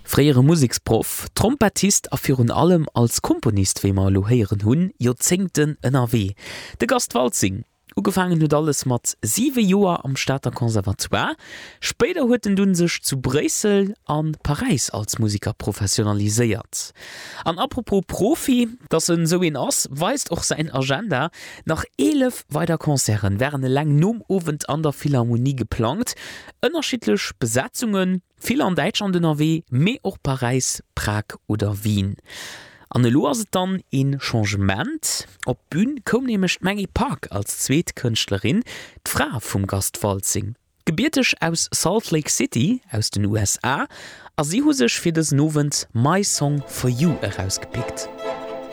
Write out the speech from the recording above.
Freiere Musiksprof, Trompetist a virun allem als Komponist wie mal lohéieren hunn Jozingten NRW. De Gast Walzing. Ugefangen huet alles mat 7 Joer am Staater Konservatoire. Später hueten dun sech zu Brüssel an Paris als Musiker professionalisiert. An apropos Profi, dass en so en ass, weist och sein Agenda nach 11 weiter Konzern wären lang Nomowend an der Philharmonie geplant, ënnerschiedlech Besetzungen, viel an Deutschland an NRW, mé och Paris, Prag oder Wien. An de Loise dann in Changement. Op Bühn kom nämlich Maggie Park als Zweetkünstlerin, d'Fra vum Gast Walzing. Gebürtig aus Salt Lake City, aus den USA, as sie hu sech fir des Novent My Song for You herausgepickt.